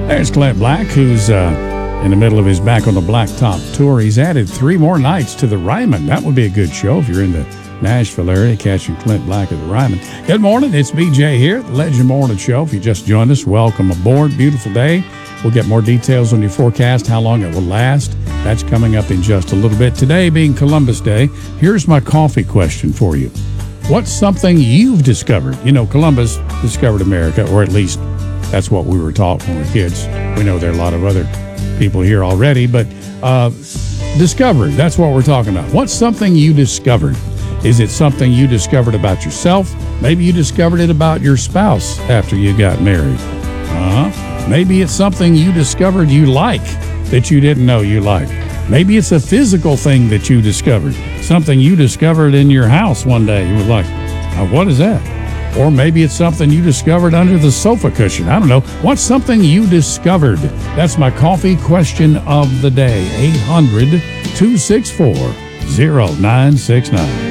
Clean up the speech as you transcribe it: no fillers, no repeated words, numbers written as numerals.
There's Clint Black, who's in the middle of his Back on the Blacktop tour. He's added 3 more nights to the Ryman. That would be a good show if you're in the Nashville area, catching Clint Black at the Ryman. Good morning, it's BJ here, the Legend Morning Show. If you just joined us, welcome aboard. Beautiful day. We'll get more details on your forecast, how long it will last. That's coming up in just a little bit. Today being Columbus Day, here's my coffee question for you. What's something you've discovered? You know, Columbus discovered America, or at least that's what we were taught when we were kids. We know there are a lot of other people here already, but discovered, that's what we're talking about. What's something you discovered? Is it something you discovered about yourself? Maybe you discovered it about your spouse after you got married. Maybe it's something you discovered you like that you didn't know you liked. Maybe it's a physical thing that you discovered, something you discovered in your house one day. You were like, what is that? Or maybe it's something you discovered under the sofa cushion. I don't know. What's something you discovered? That's my coffee question of the day. 800-264-0969.